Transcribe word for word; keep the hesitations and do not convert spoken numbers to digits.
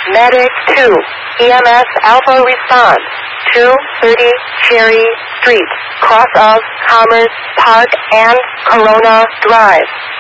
Medic two, E M S Alpha response, two thirty Cherry Street, cross of Commerce Park and Corona Drive.